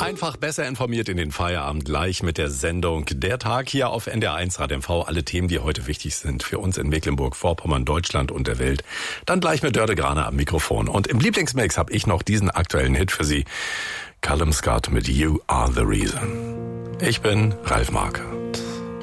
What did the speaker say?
Einfach besser informiert in den Feierabend, gleich mit der Sendung Der Tag hier auf NDR1 Rad MV. Alle Themen, die heute wichtig sind für uns in Mecklenburg-Vorpommern, Deutschland und der Welt. Dann gleich mit Dörte Grane am Mikrofon. Und im Lieblingsmix habe ich noch diesen aktuellen Hit für Sie. Callum Scott mit You Are The Reason. Ich bin Ralf Marke.